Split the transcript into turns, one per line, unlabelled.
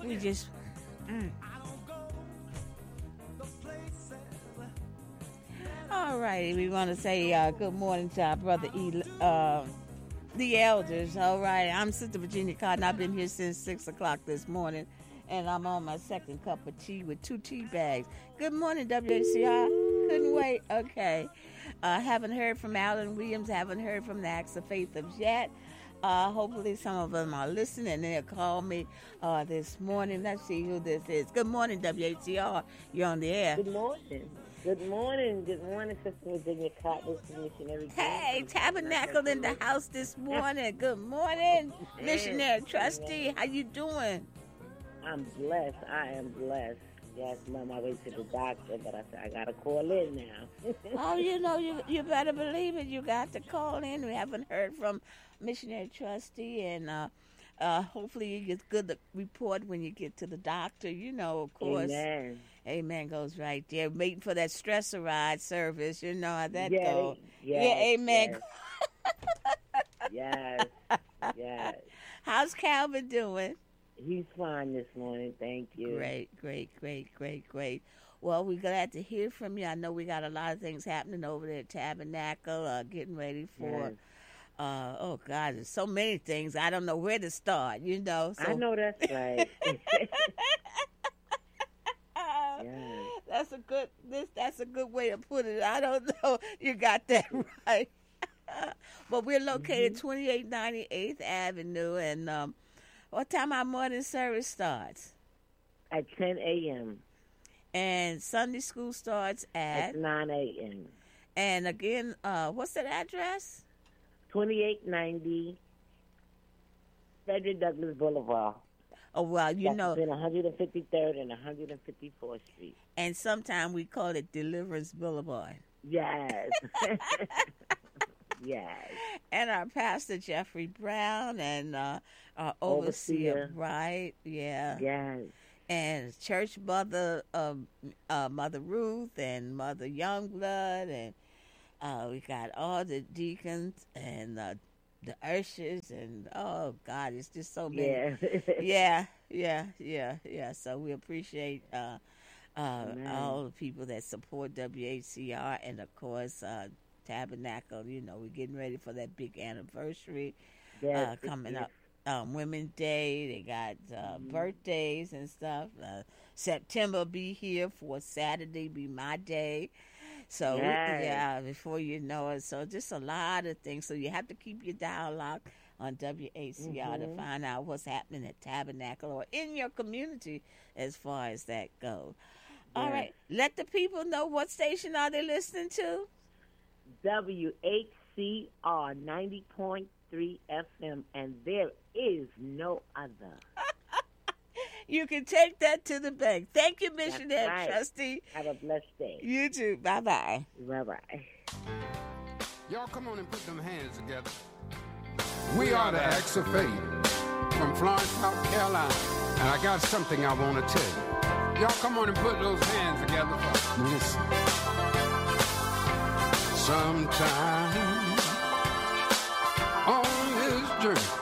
We just. All righty, we want to say good morning to our brother the elders. All right, I'm Sister Virginia Cotton. I've been here since 6 o'clock this morning, and I'm on my second cup of tea with 2 tea bags. Good morning, WHCR. Couldn't wait. Okay. Haven't heard from Alan Williams. Haven't heard from the Acts of Faith yet. Hopefully some of them are listening and they'll call me this morning. Let's see who this is. Good morning, WHCR. You're on the air.
Good morning. Good morning. Good morning, Sister Virginia Cotton, missionary.
Hey, Tabernacle in the house this morning. Good morning, missionary trustee. How you doing?
I'm blessed. I am blessed. Yes, I'm on my way to the doctor, but I said I gotta call in now.
Oh, you better believe it. You got to call in. We haven't heard from missionary trustee, and hopefully you get good report when you get to the doctor. Of course.
Amen.
Amen goes right there. Waiting for that stressor ride service. You know how that goes.
Yes,
yeah, amen.
Yes. Yes.
How's Calvin doing?
He's fine this morning. Thank you.
Great. Well, we're glad to hear from you. I know we got a lot of things happening over there at Tabernacle, getting ready for... oh, God, there's so many things. I don't know where to start, So.
I know that's right.
That's a good way to put it. I don't know. You got that right. But we're located 2898th Avenue, and what time our morning service starts?
At 10 a.m.
And Sunday school starts at
9 a.m.
And again, what's that address?
2890 Frederick Douglass Boulevard.
Oh, well,
That's between 153rd and 154th Street.
And sometimes we call it Deliverance Boulevard.
Yes. Yes.
And our pastor, Jeffrey Brown, and our overseer, right? Yeah.
Yes.
And church mother, Mother Ruth and Mother Youngblood, and we got all the deacons and the ushers, and oh God, it's just so many. Yeah. So we appreciate all the people that support WHCR, and of course Tabernacle. We're getting ready for that big anniversary coming up. Women's Day, they got birthdays and stuff. September be here for Saturday, be my day. So, before you know it. So, just a lot of things. So, you have to keep your dialogue on WHCR to find out what's happening at Tabernacle or in your community as far as that goes. All right. Let the people know, what station are they listening to?
WHCR 90.3 FM, and there is no other.
You can take that to the bank. Thank you, missionary trustee.
Have a blessed day.
You too. Bye-bye.
Bye-bye.
Y'all come on and put them hands together. We are the Acts of Faith from Florence, South Carolina. And I got something I want to tell you. Y'all come on and put those hands together for me. Listen. Sometimes on this journey